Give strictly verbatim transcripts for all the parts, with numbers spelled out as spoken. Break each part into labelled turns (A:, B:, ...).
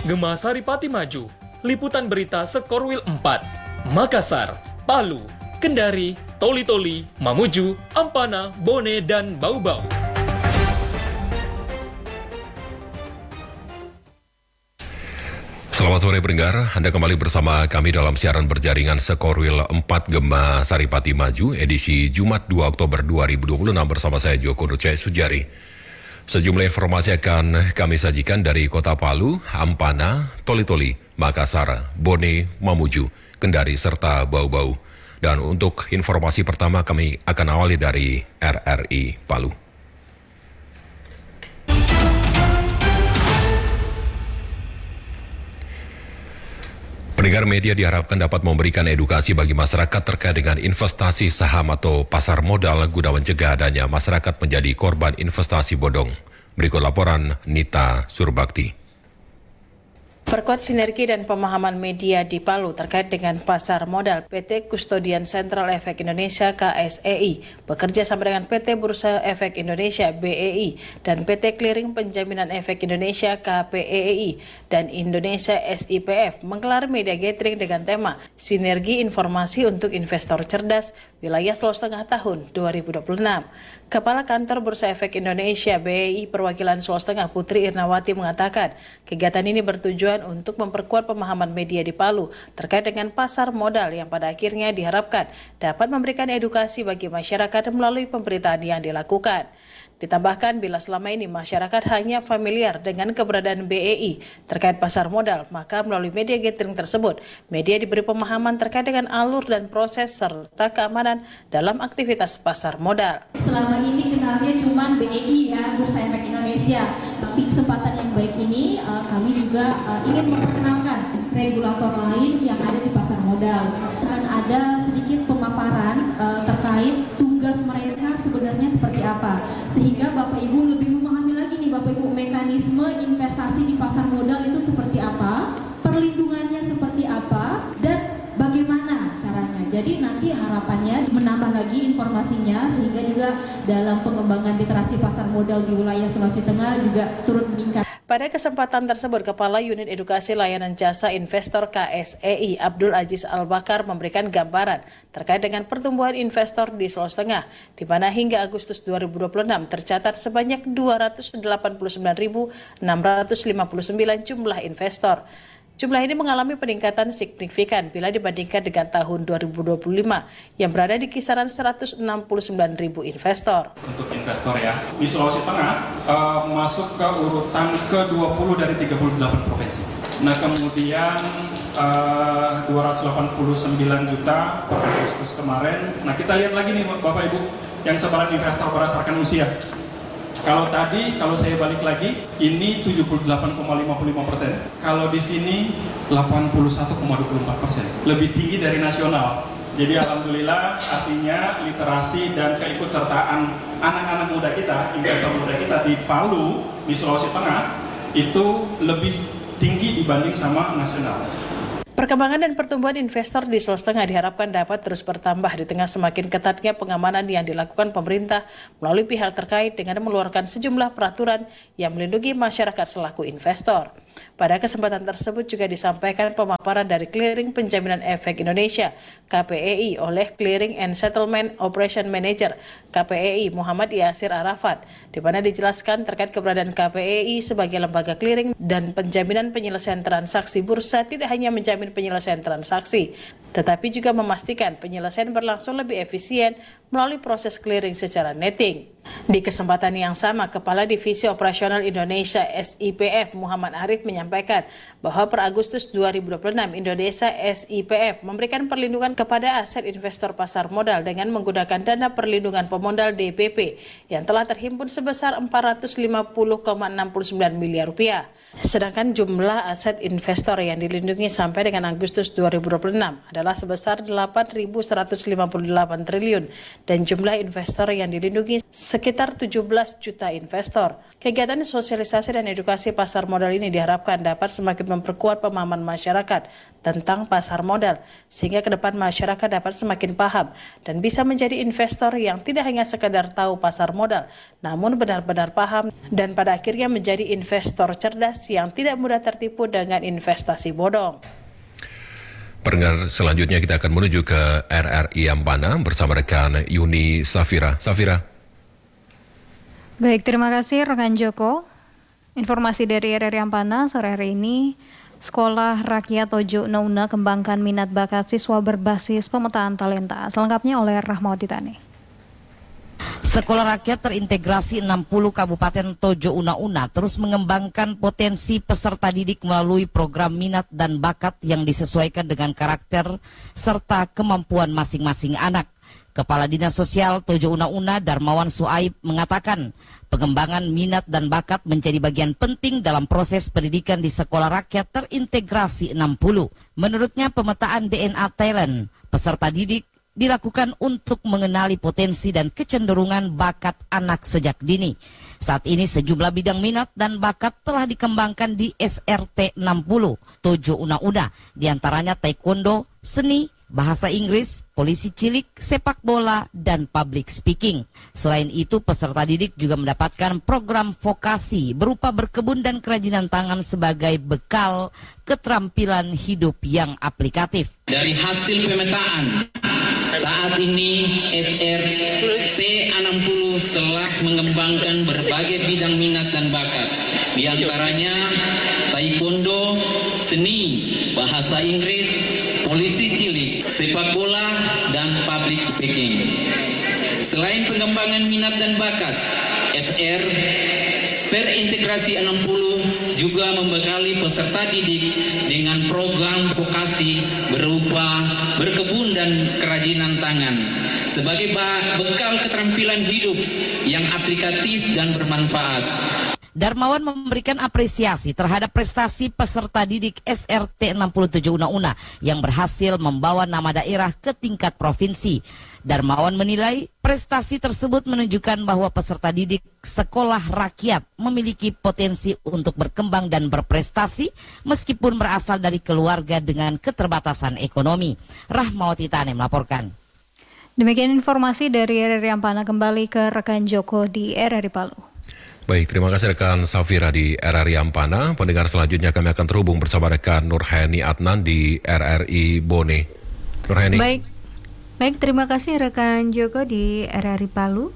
A: Gema Saripati Maju, Liputan Berita Sekorwil empat, Makassar, Palu, Kendari, Toli-Toli, Mamuju, Ampana, Bone, dan Bau-Bau.
B: Selamat sore pendengar, Anda kembali bersama kami dalam siaran berjaringan Sekorwil empat Gema Saripati Maju, edisi Jumat dua Oktober dua ribu dua puluh enam bersama saya Joko Nucai Sujari. Sejumlah informasi akan kami sajikan dari Kota Palu, Ampana, Toli-Toli, Makassar, Bone, Mamuju, Kendari, serta Bau-Bau. Dan untuk informasi pertama kami akan awali dari R R I Palu. Pendengar, media diharapkan dapat memberikan edukasi bagi masyarakat terkait dengan investasi saham atau pasar modal guna mencegah adanya masyarakat menjadi korban investasi bodong. Berikut laporan Nita Surbakti.
C: Perkuat sinergi dan pemahaman media di Palu terkait dengan pasar modal. P T Kustodian Sentral Efek Indonesia K S E I bekerja sama dengan P T Bursa Efek Indonesia B E I dan P T Clearing Penjaminan Efek Indonesia K P E I dan Indonesia S I P F menggelar media gathering dengan tema Sinergi Informasi untuk Investor Cerdas Wilayah Sulawesi Tengah tahun dua ribu dua puluh enam. Kepala Kantor Bursa Efek Indonesia B E I Perwakilan Sulawesi Tengah Putri Irnawati mengatakan kegiatan ini bertujuan untuk memperkuat pemahaman media di Palu terkait dengan pasar modal yang pada akhirnya diharapkan dapat memberikan edukasi bagi masyarakat melalui pemberitaan yang dilakukan. Ditambahkan bila selama ini masyarakat hanya familiar dengan keberadaan B E I terkait pasar modal, maka melalui media gathering tersebut, media diberi pemahaman terkait dengan alur dan proses serta keamanan dalam aktivitas pasar modal.
D: Selama ini kenalnya cuma B E I ya, Bursa Efek Indonesia. Tapi kesempatan yang baik ini uh, kami juga uh, ingin memperkenalkan regulator lain yang ada di pasar modal. Dan ada sedikit pemaparan uh, terkait tugas mereka sebenarnya seperti apa. Sehingga Bapak Ibu lebih memahami lagi nih Bapak Ibu mekanisme investasi di pasar modal itu seperti apa, perlindungannya seperti apa, dan bagaimana caranya. Jadi nanti harapannya menambah lagi informasinya sehingga juga dalam pengembangan literasi pasar modal di wilayah Sulawesi Tengah juga turut meningkat.
C: Pada kesempatan tersebut, Kepala Unit Edukasi Layanan Jasa Investor K S E I Abdul Aziz Al-Bakar memberikan gambaran terkait dengan pertumbuhan investor di Sulawesi Tengah, di mana hingga Agustus dua ribu dua puluh enam tercatat sebanyak dua ratus delapan puluh sembilan ribu enam ratus lima puluh sembilan jumlah investor. Jumlah ini mengalami peningkatan signifikan bila dibandingkan dengan tahun dua ribu dua puluh lima yang berada di kisaran seratus enam puluh sembilan ribu investor.
E: Untuk investor ya, di Sulawesi Tengah uh, masuk ke urutan ke dua puluh dari tiga puluh delapan provinsi. Nah kemudian uh, dua ratus delapan puluh sembilan juta per Agustus kemarin. Nah kita lihat lagi nih Bapak Ibu yang sebaran investor berdasarkan usia. Kalau tadi, kalau saya balik lagi, ini tujuh puluh delapan koma lima puluh lima persen. Kalau di sini delapan puluh satu koma dua puluh empat persen. Lebih tinggi dari nasional. Jadi alhamdulillah artinya literasi dan keikutsertaan anak-anak muda kita, investor muda kita di Palu, di Sulawesi Tengah, itu lebih tinggi dibanding sama nasional.
C: Perkembangan dan pertumbuhan investor di Sulawesi Tengah diharapkan dapat terus bertambah di tengah semakin ketatnya pengamanan yang dilakukan pemerintah melalui pihak terkait dengan mengeluarkan sejumlah peraturan yang melindungi masyarakat selaku investor. Pada kesempatan tersebut juga disampaikan pemaparan dari Clearing Penjaminan Efek Indonesia K P E I oleh Clearing and Settlement Operation Manager K P E I Muhammad Yasir Arafat, di mana dijelaskan terkait keberadaan K P E I sebagai lembaga clearing dan penjaminan penyelesaian transaksi bursa tidak hanya menjamin penyelesaian transaksi, tetapi juga memastikan penyelesaian berlangsung lebih efisien melalui proses clearing secara netting. Di kesempatan yang sama, Kepala Divisi Operasional Indonesia S I P F Muhammad Arif menyampaikan bahwa per Agustus dua ribu dua puluh enam Indonesia S I P F memberikan perlindungan kepada aset investor pasar modal dengan menggunakan dana perlindungan pemodal D P P yang telah terhimpun sebesar empat ratus lima puluh koma enam sembilan miliar rupiah. Sedangkan jumlah aset investor yang dilindungi sampai dengan Agustus dua ribu dua puluh enam adalah sebesar delapan ribu seratus lima puluh delapan triliun dan jumlah investor yang dilindungi sekitar tujuh belas juta investor. Kegiatan sosialisasi dan edukasi pasar modal ini diharapkan dapat semakin memperkuat pemahaman masyarakat tentang pasar modal, sehingga ke depan masyarakat dapat semakin paham dan bisa menjadi investor yang tidak hanya sekedar tahu pasar modal, namun benar-benar paham dan pada akhirnya menjadi investor cerdas yang tidak mudah tertipu dengan investasi bodong.
B: Pendengar, selanjutnya kita akan menuju ke R R I Ampana bersama rekan Yuni Safira. Safira.
F: Baik, terima kasih rekan Joko. Informasi dari R R I Ampana sore hari ini, Sekolah Rakyat Tojo Una Una kembangkan minat bakat siswa berbasis pemetaan talenta. Selengkapnya oleh Rahmawati Tani.
G: Sekolah Rakyat terintegrasi enam puluh Kabupaten Tojo Una Una terus mengembangkan potensi peserta didik melalui program minat dan bakat yang disesuaikan dengan karakter serta kemampuan masing-masing anak. Kepala Dinas Sosial Tojo Una Una Darmawan Suaib mengatakan pengembangan minat dan bakat menjadi bagian penting dalam proses pendidikan di Sekolah Rakyat terintegrasi enam puluh. Menurutnya pemetaan D N A talent peserta didik dilakukan untuk mengenali potensi dan kecenderungan bakat anak sejak dini. Saat ini sejumlah bidang minat dan bakat telah dikembangkan di S R T enam puluh Tojo Una Una, diantaranya taekwondo, seni, bahasa Inggris, polisi cilik, sepak bola, dan public speaking. Selain itu, peserta didik juga mendapatkan program vokasi berupa berkebun dan kerajinan tangan sebagai bekal keterampilan hidup yang aplikatif.
H: Dari hasil pemetaan, saat ini S R T enam puluh telah mengembangkan berbagai bidang minat dan bakat, di antaranya taekwondo, seni, bahasa Inggris, polisi cilik, sepak bola, dan public speaking. Selain pengembangan minat dan bakat, S R terintegrasi enam puluh juga membekali peserta didik dengan program vokasi berupa berkebun dan kerajinan tangan sebagai bekal keterampilan hidup yang aplikatif dan bermanfaat.
G: Darmawan memberikan apresiasi terhadap prestasi peserta didik S R T enam puluh tujuh Una Una yang berhasil membawa nama daerah ke tingkat provinsi. Darmawan menilai prestasi tersebut menunjukkan bahwa peserta didik sekolah rakyat memiliki potensi untuk berkembang dan berprestasi meskipun berasal dari keluarga dengan keterbatasan ekonomi. Rahmawati Tani melaporkan.
F: Demikian informasi dari R R I Ampana, kembali ke rekan Joko di R R I Palu.
B: Baik, terima kasih rekan Safira di R R I Ampana. Pendengar selanjutnya kami akan terhubung bersama rekan Nurheni Adnan di R R I Bone. Nurheni.
I: Baik, baik terima kasih rekan Joko di R R I Palu.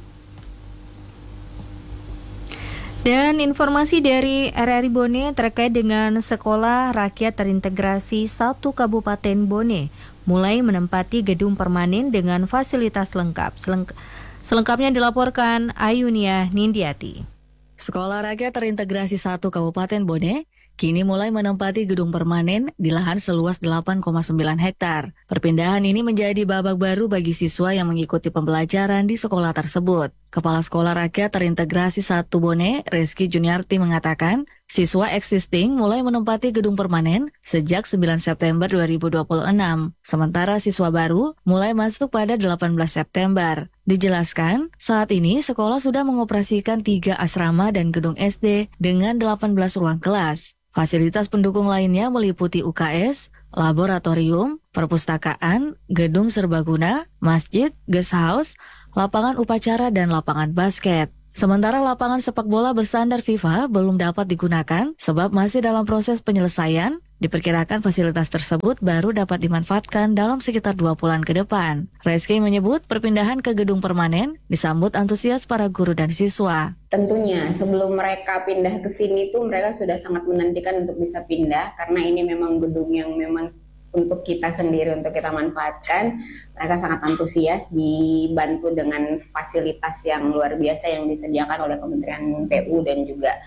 I: Dan informasi dari R R I Bone terkait dengan Sekolah Rakyat Terintegrasi satu Kabupaten Bone mulai menempati gedung permanen dengan fasilitas lengkap. Selengk- selengkapnya dilaporkan Ayunia Nindiati.
J: Sekolah Rakyat Terintegrasi satu Kabupaten Bone kini mulai menempati gedung permanen di lahan seluas delapan koma sembilan hektar. Perpindahan ini menjadi babak baru bagi siswa yang mengikuti pembelajaran di sekolah tersebut. Kepala Sekolah Rakyat Terintegrasi satu Bone, Reski Juniarti mengatakan, siswa existing mulai menempati gedung permanen sejak sembilan September dua ribu dua puluh enam. Sementara siswa baru mulai masuk pada delapan belas September. Dijelaskan, saat ini sekolah sudah mengoperasikan tiga asrama dan gedung S D dengan delapan belas ruang kelas. Fasilitas pendukung lainnya meliputi U K S, laboratorium, perpustakaan, gedung serbaguna, masjid, guest house, lapangan upacara, dan lapangan basket. Sementara lapangan sepak bola berstandar FIFA belum dapat digunakan sebab masih dalam proses penyelesaian. Diperkirakan fasilitas tersebut baru dapat dimanfaatkan dalam sekitar dua bulan ke depan. Reski menyebut perpindahan ke gedung permanen disambut antusias para guru dan siswa.
K: Tentunya sebelum mereka pindah ke sini tuh mereka sudah sangat menantikan untuk bisa pindah karena ini memang gedung yang memang untuk kita sendiri, untuk kita manfaatkan. Mereka sangat antusias, dibantu dengan fasilitas yang luar biasa yang disediakan oleh Kementerian P U dan juga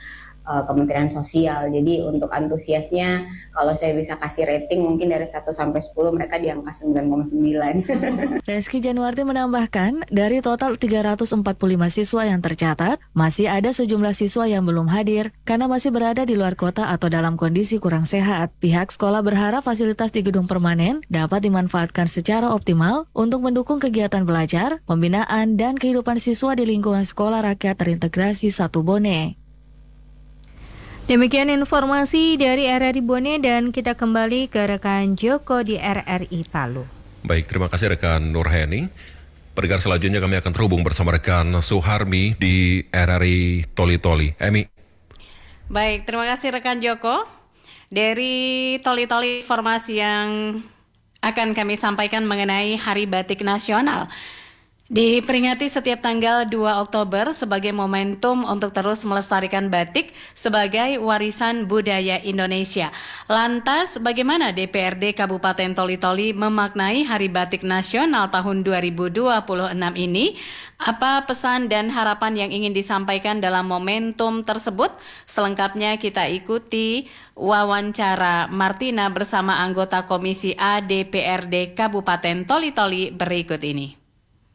K: uh, Kementerian Sosial. Jadi untuk antusiasnya kalau saya bisa kasih rating mungkin dari satu sampai sepuluh mereka di angka sembilan koma sembilan.
J: Reski Januarti menambahkan, dari total tiga ratus empat puluh lima siswa yang tercatat, masih ada sejumlah siswa yang belum hadir karena masih berada di luar kota atau dalam kondisi kurang sehat. Pihak sekolah berharap fasilitas di gedung permanen dapat dimanfaatkan secara optimal untuk mendukung kegiatan belajar, pembinaan, dan kehidupan siswa di lingkungan Sekolah Rakyat Terintegrasi satu Bone.
I: Demikian informasi dari R R I Bone dan kita kembali ke rekan Joko di R R I Palu.
B: Baik, terima kasih rekan Nurheni. Pendengar selanjutnya kami akan terhubung bersama rekan Suharmi di R R I Toli Toli. Emi.
L: Baik, terima kasih rekan Joko. Dari Toli Toli informasi yang akan kami sampaikan mengenai Hari Batik Nasional. Diperingati setiap tanggal dua Oktober sebagai momentum untuk terus melestarikan batik sebagai warisan budaya Indonesia. Lantas, bagaimana D P R D Kabupaten Toli Toli memaknai Hari Batik Nasional tahun dua ribu dua puluh enam ini? Apa pesan dan harapan yang ingin disampaikan dalam momentum tersebut? Selengkapnya kita ikuti wawancara Martina bersama anggota Komisi A D P R D Kabupaten Toli Toli berikut ini.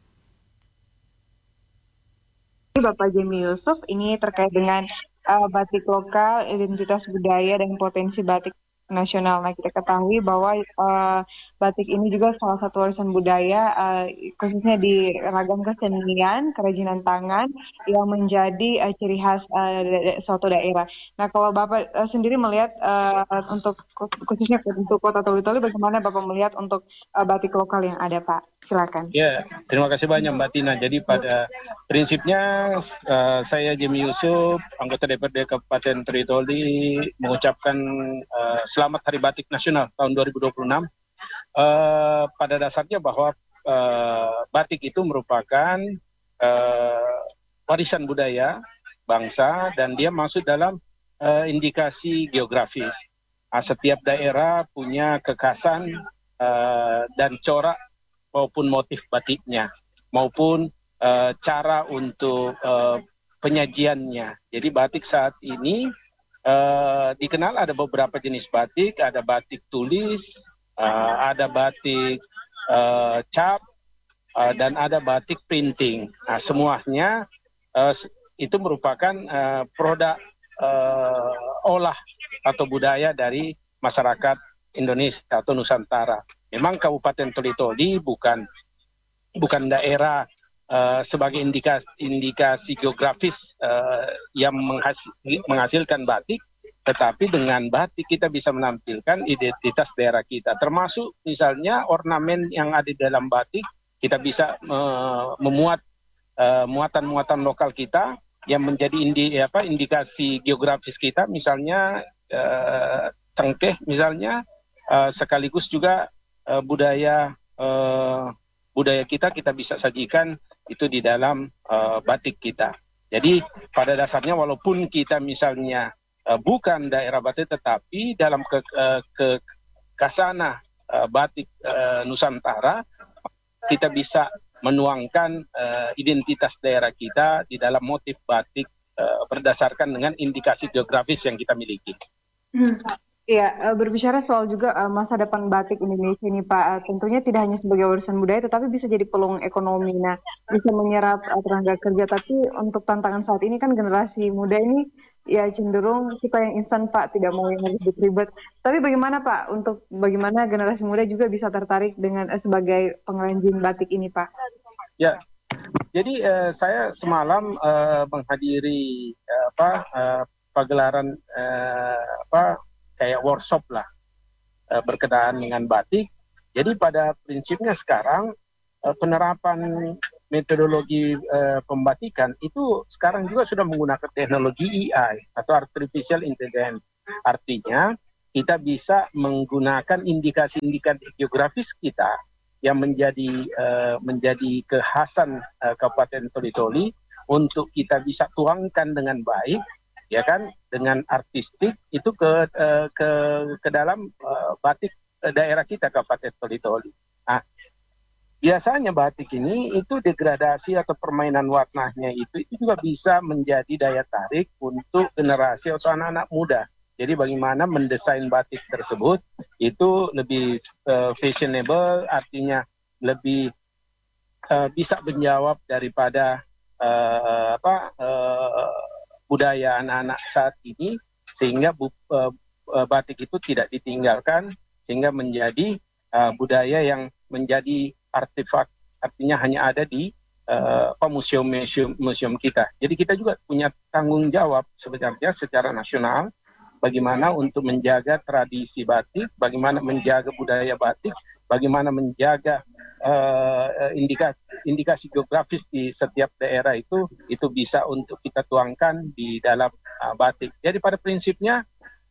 M: Bapak Jemi Yusuf, ini terkait dengan uh, batik lokal, identitas budaya, dan potensi batik nasional. Nah, kita ketahui bahwa uh, batik ini juga salah satu warisan budaya, uh, khususnya di ragam kesenian, kerajinan tangan, yang menjadi uh, ciri khas uh, suatu daerah. Nah, kalau Bapak uh, sendiri melihat uh, untuk khususnya untuk Kota Toli Toli, bagaimana Bapak melihat untuk uh, batik lokal yang ada, Pak? Silakan.
N: Ya, terima kasih banyak Mbak Tina. Jadi pada prinsipnya uh, saya Jemi Yusuf, anggota D P R D Kabupaten Toli Toli, mengucapkan uh, selamat Hari Batik Nasional tahun dua ribu dua puluh enam. Uh, pada dasarnya bahwa uh, batik itu merupakan uh, warisan budaya bangsa dan dia masuk dalam uh, indikasi geografis. Uh, setiap daerah punya kekhasan uh, dan corak maupun motif batiknya, maupun uh, cara untuk uh, penyajiannya. Jadi batik saat ini uh, dikenal ada beberapa jenis batik, ada batik tulis, uh, ada batik uh, cap, uh, dan ada batik printing. Nah, semuanya uh, itu merupakan uh, produk uh, olah atau budaya dari masyarakat Indonesia atau Nusantara. Memang Kabupaten Toli Toli bukan bukan daerah uh, sebagai indikasi, indikasi geografis uh, yang menghasil, menghasilkan batik, tetapi dengan batik kita bisa menampilkan identitas daerah kita. Termasuk misalnya ornamen yang ada di dalam batik, kita bisa uh, memuat uh, muatan-muatan lokal kita yang menjadi indi, apa, indikasi geografis kita, misalnya uh, cengkeh misalnya, uh, sekaligus juga Uh, budaya uh, budaya kita kita bisa sajikan itu di dalam uh, batik kita. Jadi pada dasarnya walaupun kita misalnya uh, bukan daerah batik, tetapi dalam ke, uh, ke kasana uh, batik uh, Nusantara kita bisa menuangkan uh, identitas daerah kita di dalam motif batik uh, berdasarkan dengan indikasi geografis yang kita miliki.
M: Hmm. Iya, berbicara soal juga masa depan batik Indonesia ini Pak, tentunya tidak hanya sebagai warisan budaya, tetapi bisa jadi peluang ekonomi. Nah, bisa menyerap tenaga kerja, tapi untuk tantangan saat ini kan generasi muda ini ya cenderung suka yang instan Pak, tidak mau yang ribet-ribet. Tapi bagaimana Pak, untuk bagaimana generasi muda juga bisa tertarik dengan eh, sebagai pengrajin batik ini Pak?
N: Ya, jadi eh, saya semalam eh, menghadiri eh, apa eh, pagelaran eh, apa kayak workshop lah e, berkenaan dengan batik. Jadi pada prinsipnya sekarang e, penerapan metodologi e, pembatikan itu sekarang juga sudah menggunakan teknologi A I atau Artificial Intelligence. Artinya kita bisa menggunakan indikasi-indikasi geografis kita yang menjadi e, menjadi kekhasan e, Kabupaten Toli Toli untuk kita bisa tuangkan dengan baik, ya kan, dengan artistik itu ke uh, ke ke dalam uh, batik daerah kita Kabupaten Toli Toli. Nah, biasanya batik ini itu degradasi atau permainan warnanya itu, itu juga bisa menjadi daya tarik untuk generasi atau anak-anak muda. Jadi bagaimana mendesain batik tersebut itu lebih uh, fashionable, artinya lebih uh, bisa menjawab daripada uh, apa uh, budaya anak-anak saat ini, sehingga bu, uh, uh, batik itu tidak ditinggalkan, sehingga menjadi uh, budaya yang menjadi artefak, artinya hanya ada di uh, museum-museum museum kita. Jadi kita juga punya tanggung jawab sebenarnya secara nasional, bagaimana untuk menjaga tradisi batik, bagaimana menjaga budaya batik, bagaimana menjaga uh, indikasi, indikasi geografis di setiap daerah itu, itu bisa untuk kita tuangkan di dalam uh, batik. Jadi pada prinsipnya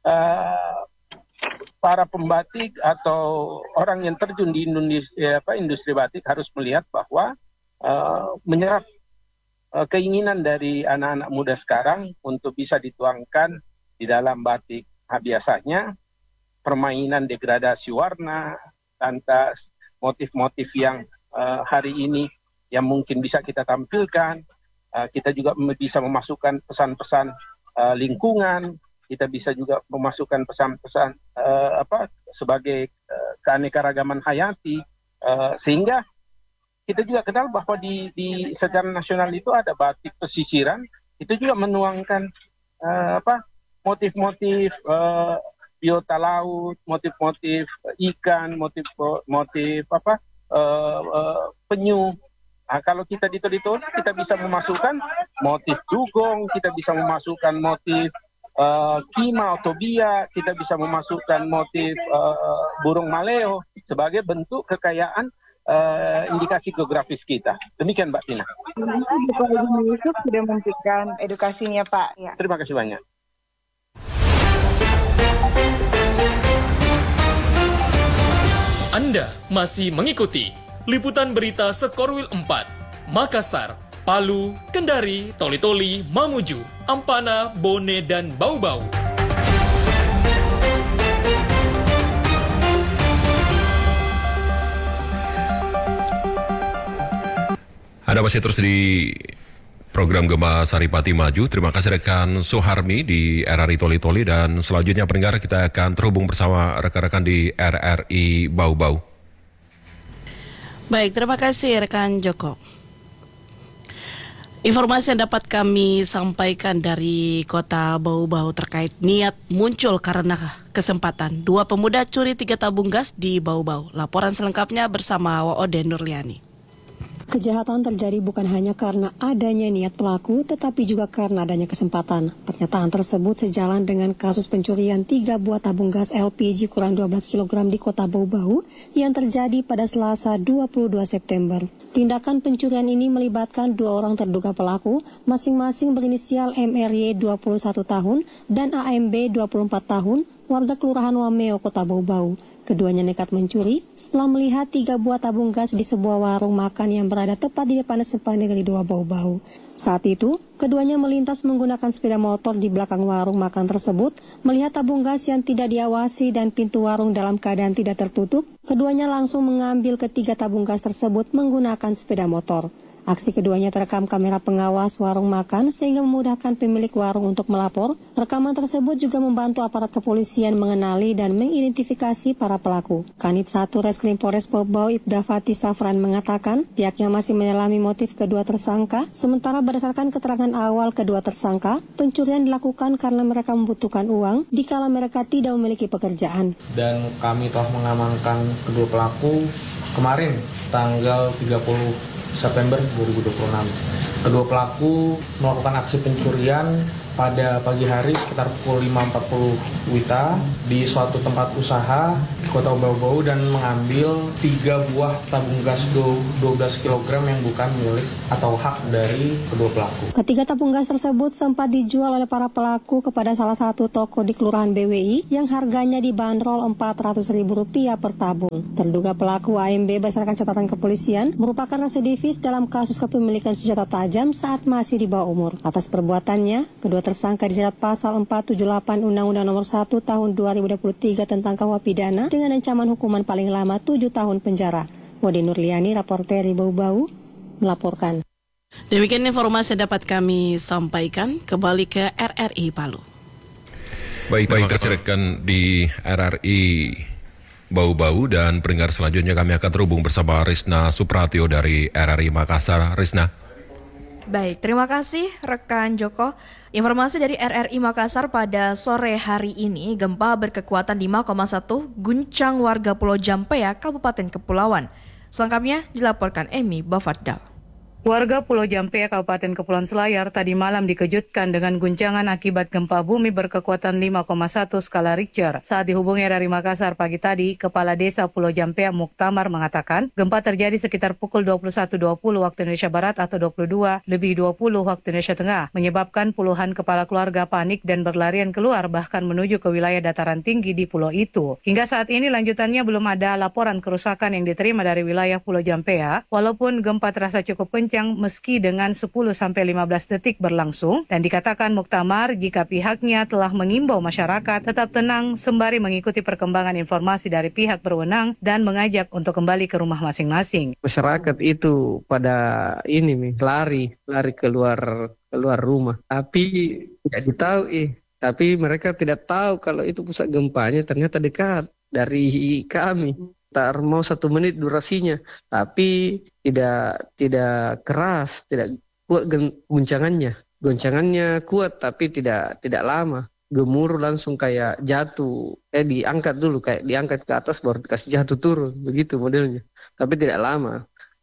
N: uh, para pembatik atau orang yang terjun di Indonesia, apa, industri batik harus melihat bahwa uh, menyerap uh, keinginan dari anak-anak muda sekarang untuk bisa dituangkan di dalam batik. Nah, biasanya permainan degradasi warna, lantas motif-motif yang uh, hari ini yang mungkin bisa kita tampilkan, uh, kita juga bisa memasukkan pesan-pesan uh, lingkungan, kita bisa juga memasukkan pesan-pesan uh, apa sebagai uh, keanekaragaman hayati, uh, sehingga kita juga kenal bahwa di, di secara nasional itu ada batik pesisiran, itu juga menuangkan uh, apa motif-motif uh, biota laut, motif-motif ikan, motif-motif apa uh, uh, penyu. Nah, kalau kita di Toli-Toli kita bisa memasukkan motif dugong, kita bisa memasukkan motif uh, kima atau bia, kita bisa memasukkan motif uh, burung maleo sebagai bentuk kekayaan uh, indikasi geografis kita. Demikian Mbak Tina.
M: Bapak Haji Yusuf sudah memberikan edukasinya Pak. Ya.
N: Terima kasih banyak.
A: Anda masih mengikuti liputan berita Sekorwil empat, Makassar, Palu, Kendari, Toli-Toli, Mamuju, Ampana, Bone, dan Bau-Bau.
B: Anda masih terus di program Gema Saripati Maju. Terima kasih rekan Suharmi di R R I Toli-Toli, dan selanjutnya pendengar kita akan terhubung bersama rekan-rekan di R R I Bau-Bau.
O: Baik, terima kasih rekan Joko. Informasi yang dapat kami sampaikan dari kota Bau-Bau terkait niat muncul karena kesempatan. Dua pemuda curi tiga tabung gas di Bau-Bau. Laporan selengkapnya bersama Waode Nurliani.
P: Kejahatan terjadi bukan hanya karena adanya niat pelaku, tetapi juga karena adanya kesempatan. Pernyataan tersebut sejalan dengan kasus pencurian tiga buah tabung gas L P G ukuran dua belas kilogram di kota Bau-Bau yang terjadi pada Selasa dua puluh dua September. Tindakan pencurian ini melibatkan dua orang terduga pelaku, masing-masing berinisial M R Y dua puluh satu tahun dan A M B dua puluh empat tahun, warga Kelurahan Wameo, Kota Bau-Bau. Keduanya nekat mencuri setelah melihat tiga buah tabung gas di sebuah warung makan yang berada tepat di depan Simpang Negeri dua Bau-Bau. Saat itu, keduanya melintas menggunakan sepeda motor di belakang warung makan tersebut, melihat tabung gas yang tidak diawasi dan pintu warung dalam keadaan tidak tertutup. Keduanya langsung mengambil ketiga tabung gas tersebut menggunakan sepeda motor. Aksi keduanya terekam kamera pengawas warung makan sehingga memudahkan pemilik warung untuk melapor. Rekaman tersebut juga membantu aparat kepolisian mengenali dan mengidentifikasi para pelaku. Kanit satu Reskrim Polres Bau-Bau Ibda Fatih Safran mengatakan pihaknya masih mendalami motif kedua tersangka. Sementara berdasarkan keterangan awal kedua tersangka, pencurian dilakukan karena mereka membutuhkan uang dikala mereka tidak memiliki pekerjaan.
Q: Dan kami telah mengamankan kedua pelaku kemarin tanggal tiga puluh September dua ribu dua puluh enam. Kedua pelaku melakukan aksi pencurian pada pagi hari sekitar pukul lima empat puluh W I T A di suatu tempat usaha di Kota Bau-Bau dan mengambil tiga buah tabung gas dua belas kilogram yang bukan milik atau hak dari kedua pelaku.
P: Ketiga tabung gas tersebut sempat dijual oleh para pelaku kepada salah satu toko di Kelurahan B W I yang harganya dibanderol empat ratus ribu rupiah per tabung. Terduga pelaku A M B berdasarkan catatan kepolisian merupakan residivis dalam kasus kepemilikan senjata tajam saat masih di bawah umur. Atas perbuatannya, kedua tersangka dijerat pasal empat tujuh delapan Undang-Undang Nomor satu Tahun dua ribu dua puluh tiga tentang K U H Pidana dengan ancaman hukuman paling lama tujuh tahun penjara. Wode Nurliani, reporter Bau-Bau, melaporkan.
O: Demikian informasi yang dapat kami sampaikan. Kembali ke R R I Palu.
B: Baik, terima kasih rekan di R R I Bau-Bau, dan pendengar selanjutnya kami akan terhubung bersama Risna Supratio dari R R I Makassar. Risna.
R: Baik, terima kasih rekan Joko. Informasi dari R R I Makassar pada sore hari ini, gempa berkekuatan lima koma satu guncang warga Pulau Jampea, Kabupaten Kepulauan. Selengkapnya dilaporkan Emi Bafadal.
S: Warga Pulau Jampea, Kabupaten Kepulauan Selayar tadi malam dikejutkan dengan guncangan akibat gempa bumi berkekuatan lima koma satu skala Richter. Saat dihubungi dari Makassar pagi tadi, Kepala Desa Pulau Jampea Muktamar mengatakan gempa terjadi sekitar pukul dua puluh satu dua puluh waktu Indonesia Barat atau dua puluh dua lebih dua puluh waktu Indonesia Tengah, menyebabkan puluhan kepala keluarga panik dan berlarian keluar bahkan menuju ke wilayah dataran tinggi di pulau itu. Hingga saat ini lanjutannya belum ada laporan kerusakan yang diterima dari wilayah Pulau Jampea, walaupun gempa terasa cukup kencang meski dengan sepuluh sampai lima belas detik berlangsung, dan dikatakan Muktamar jika pihaknya telah mengimbau masyarakat tetap tenang sembari mengikuti perkembangan informasi dari pihak berwenang dan mengajak untuk kembali ke rumah masing-masing.
T: Masyarakat itu pada ini nih lari lari keluar keluar rumah, tapi tidak ditahu eh tapi mereka tidak tahu kalau itu pusat gempanya ternyata dekat dari kami. Tak mau satu menit durasinya, tapi tidak tidak keras, tidak kuat guncangannya. Guncangannya kuat tapi tidak tidak lama. Gemuruh langsung kayak jatuh, eh diangkat dulu kayak diangkat ke atas baru dikasih jatuh turun, begitu modelnya. Tapi tidak lama.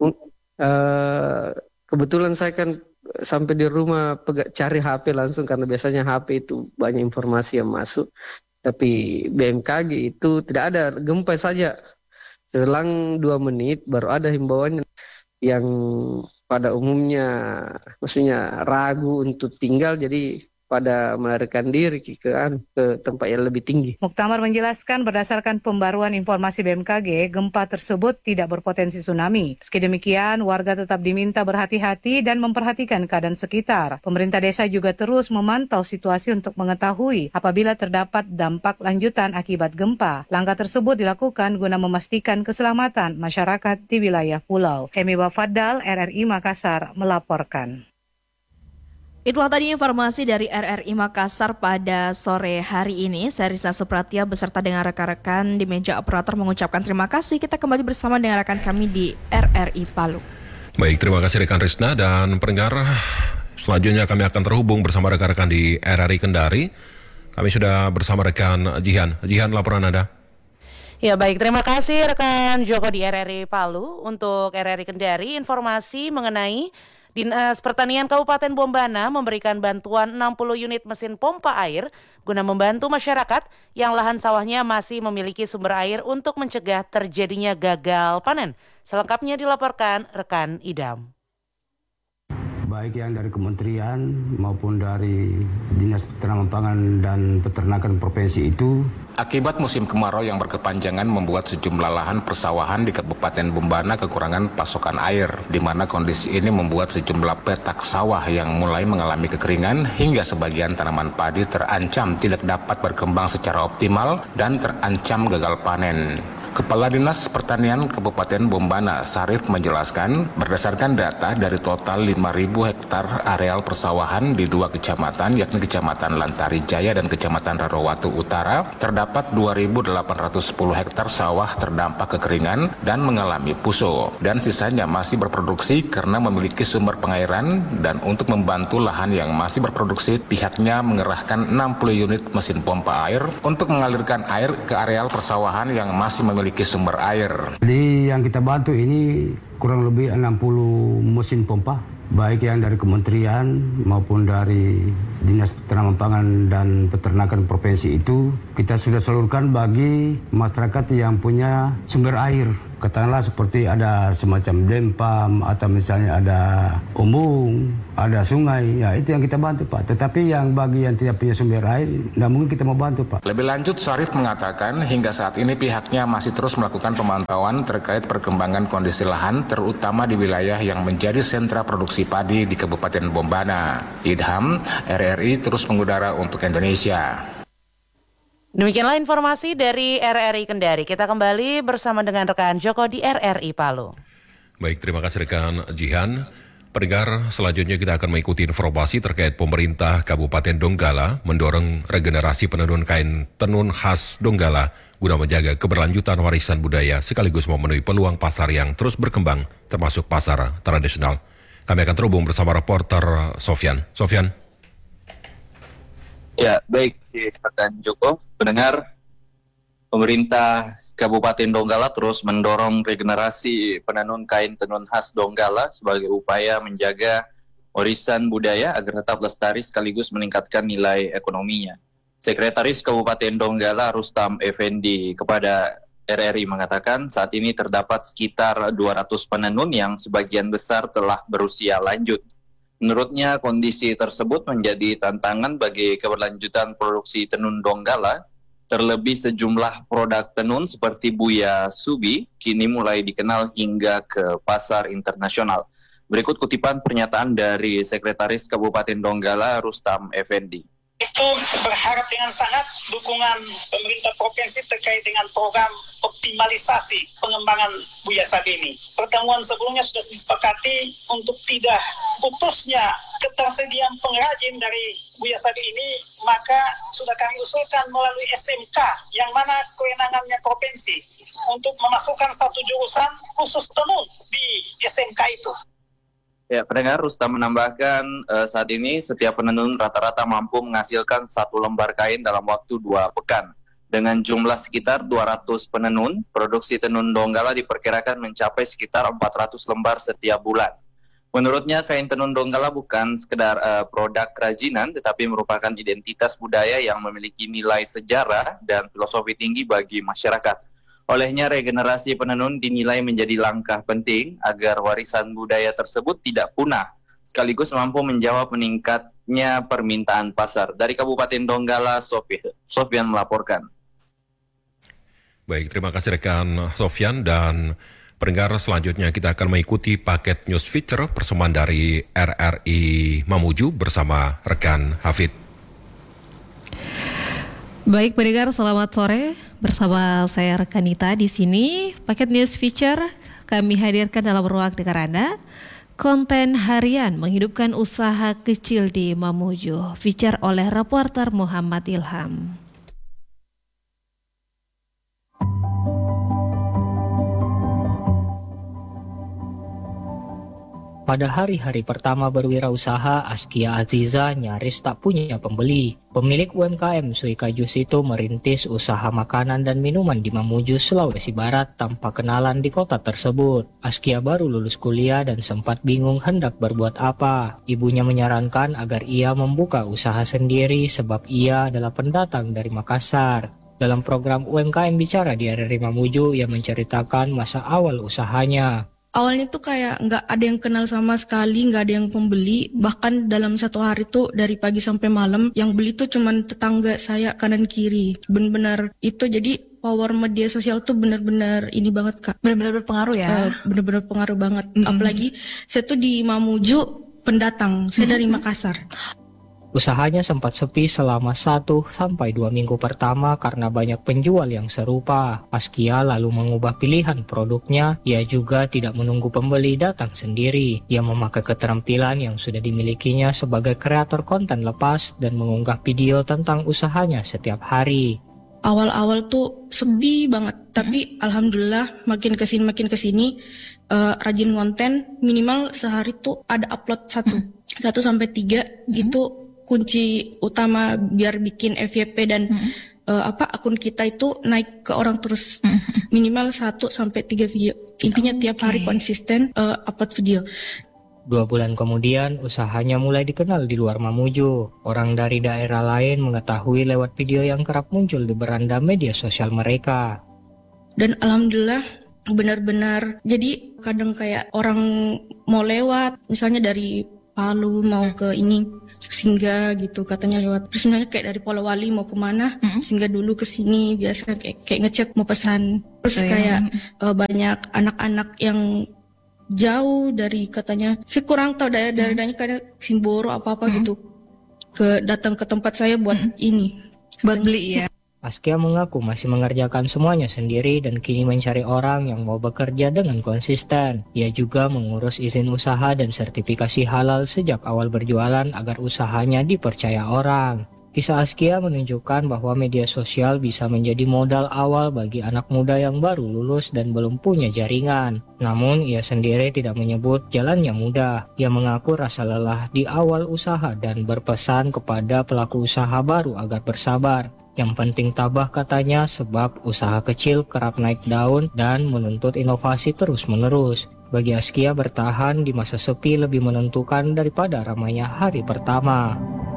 T: Uh, kebetulan saya kan sampai di rumah pega, cari H P langsung karena biasanya H P itu banyak informasi yang masuk. Tapi B M K G itu tidak ada, gempa saja. Selang dua menit baru ada himbauannya yang pada umumnya maksudnya ragu untuk tinggal, jadi pada melarikan diri ke, ke tempat yang lebih tinggi.
S: Muktamar menjelaskan berdasarkan pembaruan informasi B M K G, gempa tersebut tidak berpotensi tsunami. Meski demikian, warga tetap diminta berhati-hati dan memperhatikan keadaan sekitar. Pemerintah desa juga terus memantau situasi untuk mengetahui apabila terdapat dampak lanjutan akibat gempa. Langkah tersebut dilakukan guna memastikan keselamatan masyarakat di wilayah pulau. Emi Bafadal, R R I Makassar, melaporkan.
R: Itulah tadi informasi dari R R I Makassar pada sore hari ini. Saya Risna Supratya beserta dengan rekan-rekan di meja operator mengucapkan terima kasih. Kita kembali bersama dengan rekan kami di R R I Palu.
B: Baik, terima kasih rekan Risna, dan pendengar selanjutnya kami akan terhubung bersama rekan-rekan di R R I Kendari. Kami sudah bersama rekan Jihan. Jihan, laporan Anda.
U: Ya baik, terima kasih rekan Joko di R R I Palu. Untuk R R I Kendari, informasi mengenai Dinas Pertanian Kabupaten Bombana memberikan bantuan enam puluh unit mesin pompa air guna membantu masyarakat yang lahan sawahnya masih memiliki sumber air untuk mencegah terjadinya gagal panen. Selengkapnya dilaporkan rekan Idam.
V: Baik yang dari kementerian maupun dari Dinas Tanaman Pangan dan Peternakan Provinsi itu.
W: Akibat musim kemarau yang berkepanjangan membuat sejumlah lahan persawahan di Kabupaten Bombana kekurangan pasokan air, di mana kondisi ini membuat sejumlah petak sawah yang mulai mengalami kekeringan hingga sebagian tanaman padi terancam tidak dapat berkembang secara optimal dan terancam gagal panen. Kepala Dinas Pertanian Kabupaten Bombana, Sarif, menjelaskan berdasarkan data dari total lima ribu hektar areal persawahan di dua kecamatan, yakni Kecamatan Lantari Jaya dan Kecamatan Rarowatu Utara, terdapat dua ribu delapan ratus sepuluh hektar sawah terdampak kekeringan dan mengalami puso, dan sisanya masih berproduksi karena memiliki sumber pengairan. Dan untuk membantu lahan yang masih berproduksi, pihaknya mengerahkan enam puluh unit mesin pompa air untuk mengalirkan air ke areal persawahan yang masih memiliki memiliki sumber air.
V: Jadi yang kita bantu ini kurang lebih enam puluh mesin pompa, baik yang dari kementerian maupun dari Dinas Tanaman Pangan dan Peternakan Provinsi itu kita sudah salurkan bagi masyarakat yang punya sumber air. Katakanlah seperti ada semacam dempam atau misalnya ada embung, ada sungai, ya itu yang kita bantu Pak. Tetapi yang bagi yang tidak punya sumber air, tidak mungkin kita mau bantu Pak.
W: Lebih lanjut, Sarif mengatakan hingga saat ini pihaknya masih terus melakukan pemantauan terkait perkembangan kondisi lahan, terutama di wilayah yang menjadi sentra produksi padi di Kabupaten Bombana. Idham, R R I terus mengudara untuk Indonesia.
U: Demikianlah informasi dari R R I Kendari. Kita kembali bersama dengan rekan Joko di R R I Palu.
B: Baik, terima kasih rekan Jihan. Pendengar, selanjutnya kita akan mengikuti informasi terkait pemerintah Kabupaten Donggala mendorong regenerasi penenun kain tenun khas Donggala guna menjaga keberlanjutan warisan budaya sekaligus memenuhi peluang pasar yang terus berkembang, termasuk pasar tradisional. Kami akan terhubung bersama reporter Sofyan. Sofyan.
C: Ya, baik, si rekan Joko, pendengar, pemerintah Kabupaten Donggala terus mendorong regenerasi penenun kain tenun khas Donggala sebagai upaya menjaga warisan budaya agar tetap lestari sekaligus meningkatkan nilai ekonominya. Sekretaris Kabupaten Donggala Rustam Effendi kepada R R I mengatakan saat ini terdapat sekitar dua ratus penenun yang sebagian besar telah berusia lanjut. Menurutnya, kondisi tersebut menjadi tantangan bagi keberlanjutan produksi tenun Donggala, terlebih sejumlah produk tenun seperti Buya Subi kini mulai dikenal hingga ke pasar internasional. Berikut kutipan pernyataan dari Sekretaris Kabupaten Donggala, Rustam Effendi.
D: Itu berharap dengan sangat dukungan pemerintah provinsi terkait dengan program optimalisasi pengembangan Buya Sabi ini. Pertemuan sebelumnya sudah disepakati untuk tidak putusnya ketersediaan pengrajin dari Buya Sabi ini, maka sudah kami usulkan melalui S M K yang mana kewenangannya provinsi untuk memasukkan satu jurusan khusus tenun di S M K itu.
C: Ya, pendengar, Rustam menambahkan uh, saat ini setiap penenun rata-rata mampu menghasilkan satu lembar kain dalam waktu dua pekan. Dengan jumlah sekitar dua ratus penenun, produksi tenun Donggala diperkirakan mencapai sekitar empat ratus lembar setiap bulan. Menurutnya, kain tenun Donggala bukan sekedar uh, produk kerajinan, tetapi merupakan identitas budaya yang memiliki nilai sejarah dan filosofi tinggi bagi masyarakat. Olehnya, regenerasi penenun dinilai menjadi langkah penting agar warisan budaya tersebut tidak punah, sekaligus mampu menjawab meningkatnya permintaan pasar. Dari Kabupaten Donggala, Sofyan melaporkan.
B: Baik, terima kasih rekan Sofyan, dan pendengar selanjutnya kita akan mengikuti paket news feature persembahan dari R R I Mamuju bersama rekan Hafid.
E: Baik pendengar, selamat sore. Bersama saya Rekanita di sini, paket news feature kami hadirkan dalam ruang dengar Anda. Konten harian menghidupkan usaha kecil di Mamuju, feature oleh reporter Muhammad Ilham.
X: Pada hari-hari pertama berwirausaha, Askia Aziza nyaris tak punya pembeli. Pemilik U M K M Suika Jus itu merintis usaha makanan dan minuman di Mamuju, Sulawesi Barat tanpa kenalan di kota tersebut. Askia baru lulus kuliah dan sempat bingung hendak berbuat apa. Ibunya menyarankan agar ia membuka usaha sendiri sebab ia adalah pendatang dari Makassar. Dalam program U M K M Bicara di R R I Mamuju, ia menceritakan masa awal usahanya.
Y: Awalnya tuh kayak nggak ada yang kenal sama sekali, nggak ada yang pembeli. Bahkan dalam satu hari tuh dari pagi sampai malam yang beli tuh cuman tetangga saya kanan kiri. Benar-benar itu, jadi power media sosial tuh benar-benar ini banget Kak.
E: Benar-benar berpengaruh ya?
Y: Uh, benar-benar pengaruh banget. Mm-hmm. Apalagi saya tuh di Mamuju pendatang, saya mm-hmm. dari Makassar.
X: Usahanya sempat sepi selama satu sampai dua minggu pertama karena banyak penjual yang serupa. Askia lalu mengubah pilihan produknya. Ia juga tidak menunggu pembeli datang sendiri. Ia memakai keterampilan yang sudah dimilikinya sebagai kreator konten lepas dan mengunggah video tentang usahanya setiap hari.
Y: Awal-awal tuh sepi banget, tapi alhamdulillah makin kesini makin kesini uh, rajin konten. Minimal sehari tuh ada upload satu, satu sampai tiga itu. Kunci utama biar bikin F Y P dan mm-hmm. uh, apa akun kita itu naik ke orang terus. Mm-hmm. Minimal satu sampai tiga video. Intinya okay. Tiap hari konsisten uh, upload video.
X: Dua bulan kemudian usahanya mulai dikenal di luar Mamuju. Orang dari daerah lain mengetahui lewat video yang kerap muncul di beranda media sosial mereka.
Y: Dan alhamdulillah benar-benar, jadi kadang kayak orang mau lewat misalnya dari Palu mau ke ini singgah gitu katanya lewat. Terus sebenarnya kayak dari Polowali mau kemana, mm-hmm. singgah dulu ke sini, biasa kayak kayak ngechat mau pesan. Terus oh, kayak ya. uh, banyak anak-anak yang jauh dari katanya, saya kurang tahu daerah-daerahnya mm-hmm. kayak Simboro apa-apa mm-hmm. gitu, ke datang ke tempat saya buat mm-hmm. ini.
E: Buat beli ya.
X: Askia mengaku masih mengerjakan semuanya sendiri dan kini mencari orang yang mau bekerja dengan konsisten. Ia juga mengurus izin usaha dan sertifikasi halal sejak awal berjualan agar usahanya dipercaya orang. Kisah Askia menunjukkan bahwa media sosial bisa menjadi modal awal bagi anak muda yang baru lulus dan belum punya jaringan. Namun ia sendiri tidak menyebut jalannya mudah. Ia mengaku rasa lelah di awal usaha dan berpesan kepada pelaku usaha baru agar bersabar. Yang penting tabah katanya sebab usaha kecil kerap naik daun dan menuntut inovasi terus-menerus. Bagi Askia bertahan di masa sepi lebih menentukan daripada ramainya hari pertama.